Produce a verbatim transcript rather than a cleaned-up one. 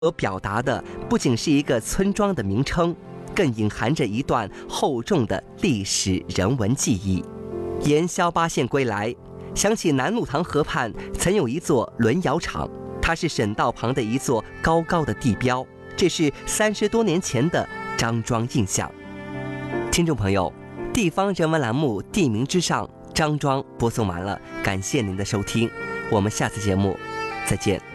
所表达的不仅是一个村庄的名称，更隐含着一段厚重的历史人文记忆。沿萧八线归来，想起南路塘河畔曾有一座轮窑厂，它是省道旁的一座高高的地标，这是三十多年前的张庄印象。听众朋友，地方人文栏目《地名之上》张庄播送完了，感谢您的收听，我们下次节目再见。